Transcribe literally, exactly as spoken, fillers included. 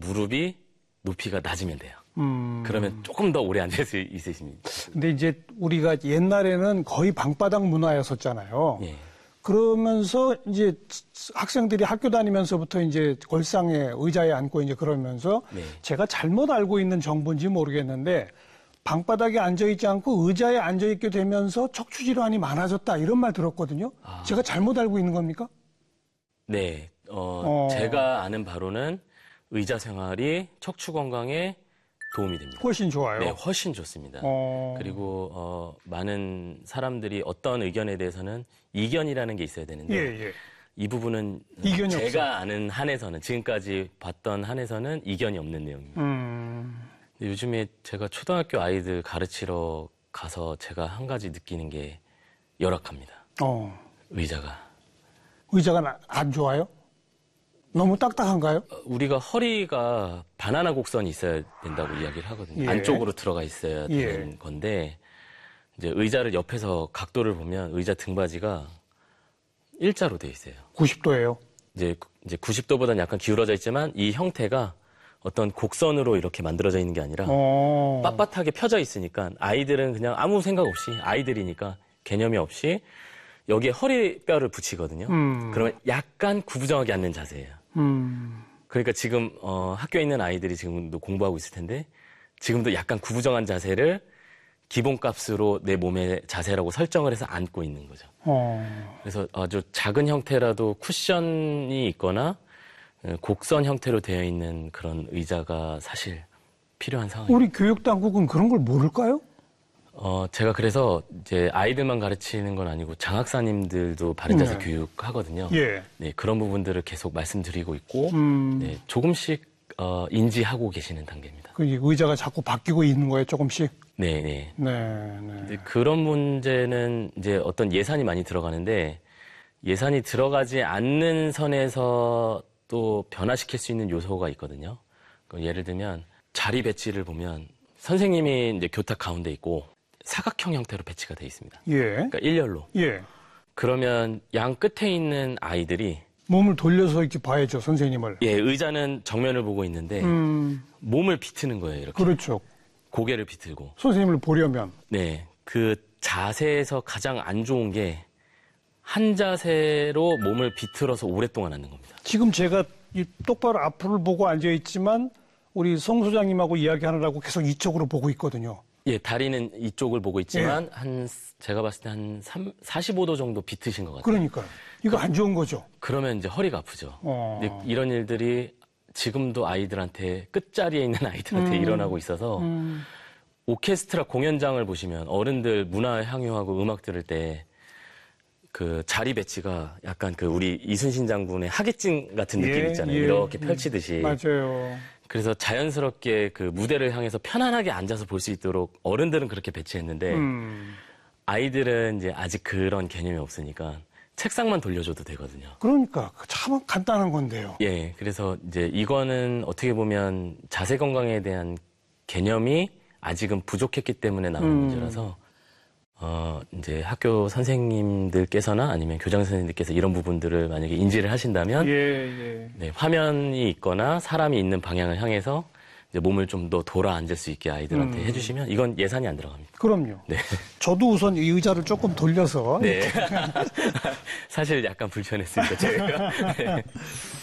무릎이 높이가 낮으면 돼요. 음. 그러면 조금 더 오래 앉을 수 있으십니다. 근데 이제 우리가 옛날에는 거의 방바닥 문화였었잖아요. 예. 그러면서 이제 학생들이 학교 다니면서부터 이제 골상에 의자에 앉고 이제 그러면서 네. 제가 잘못 알고 있는 정보인지 모르겠는데 방바닥에 앉아있지 않고 의자에 앉아있게 되면서 척추 질환이 많아졌다 이런 말 들었거든요. 아. 제가 잘못 알고 있는 겁니까? 네, 어, 어. 제가 아는 바로는 의자 생활이 척추 건강에 도움이 됩니다. 훨씬 좋아요. 네, 훨씬 좋습니다. 어. 그리고 어, 많은 사람들이 어떤 의견에 대해서는 이견이라는 게 있어야 되는데 예, 예. 이 부분은 이견이 제가 없어. 아는 한에서는 지금까지 봤던 한에서는 이견이 없는 내용입니다. 음. 근데 요즘에 제가 초등학교 아이들 가르치러 가서 제가 한 가지 느끼는 게 열악합니다. 어. 의자가. 의자가 안 좋아요? 너무 딱딱한가요? 우리가 허리가 바나나 곡선이 있어야 된다고 이야기를 하거든요. 예. 안쪽으로 들어가 있어야 예. 되는 건데 이제 의자를 옆에서 각도를 보면 의자 등받이가 일자로 돼 있어요. 구십 도예요. 이제 이제 구십 도보다는 약간 기울어져 있지만 이 형태가 어떤 곡선으로 이렇게 만들어져 있는 게 아니라 어. 빳빳하게 펴져 있으니까 아이들은 그냥 아무 생각 없이 아이들이니까 개념이 없이 여기에 허리뼈를 붙이거든요. 음. 그러면 약간 구부정하게 앉는 자세예요. 음. 그러니까 지금 어, 학교에 있는 아이들이 지금도 공부하고 있을 텐데 지금도 약간 구부정한 자세를 기본값으로 내 몸의 자세라고 설정을 해서 앉고 있는 거죠. 어. 그래서 아주 작은 형태라도 쿠션이 있거나 곡선 형태로 되어 있는 그런 의자가 사실 필요한 상황이에요. 우리 교육 당국은 그런 걸 모를까요? 어, 제가 그래서 이제 아이들만 가르치는 건 아니고 장학사님들도 바른자세 네. 교육하거든요. 예. 네, 그런 부분들을 계속 말씀드리고 있고, 음. 네, 조금씩, 어, 인지하고 계시는 단계입니다. 그 의자가 자꾸 바뀌고 있는 거예요, 조금씩? 네, 네. 네, 네. 근데 그런 문제는 이제 어떤 예산이 많이 들어가는데, 예산이 들어가지 않는 선에서 또 변화시킬 수 있는 요소가 있거든요. 그 예를 들면, 자리 배치를 보면, 선생님이 이제 교탁 가운데 있고, 사각형 형태로 배치가 되어 있습니다. 예. 그러니까 일렬로. 예. 그러면 양 끝에 있는 아이들이 몸을 돌려서 이렇게 봐야죠, 선생님을. 예, 의자는 정면을 보고 있는데 음. 몸을 비트는 거예요, 이렇게. 그렇죠. 고개를 비틀고. 선생님을 보려면. 네. 그 자세에서 가장 안 좋은 게 한 자세로 몸을 비틀어서 오랫동안 앉는 겁니다. 지금 제가 이 똑바로 앞을 보고 앉아 있지만 우리 송 소장님하고 이야기하느라고 계속 이쪽으로 보고 있거든요. 예, 다리는 이쪽을 보고 있지만 예. 한 제가 봤을 때 한 사십오 도 정도 비트신 것 같아요. 그러니까요. 이거 안 좋은 거죠. 그러면 이제 허리가 아프죠. 어. 근데 이런 일들이 지금도 아이들한테 끝자리에 있는 아이들한테 음. 일어나고 있어서 음. 오케스트라 공연장을 보시면 어른들 문화 향유하고 음악 들을 때 그 자리 배치가 약간 그 우리 이순신 장군의 하객진 같은 느낌 예, 있잖아요. 예. 이렇게 펼치듯이. 맞아요. 그래서 자연스럽게 그 무대를 향해서 편안하게 앉아서 볼 수 있도록 어른들은 그렇게 배치했는데 음. 아이들은 이제 아직 그런 개념이 없으니까 책상만 돌려줘도 되거든요. 그러니까 참 간단한 건데요. 예, 그래서 이제 이거는 어떻게 보면 자세 건강에 대한 개념이 아직은 부족했기 때문에 나온 음. 문제라서 어 이제 학교 선생님들께서나 아니면 교장 선생님들께서 이런 부분들을 만약에 인지를 하신다면 예, 예. 네, 화면이 있거나 사람이 있는 방향을 향해서 이제 몸을 좀 더 돌아 앉을 수 있게 아이들한테 음. 해주시면 이건 예산이 안 들어갑니다. 그럼요. 네. 저도 우선 이 의자를 조금 돌려서 네. 사실 약간 불편했습니다, 제가. 네.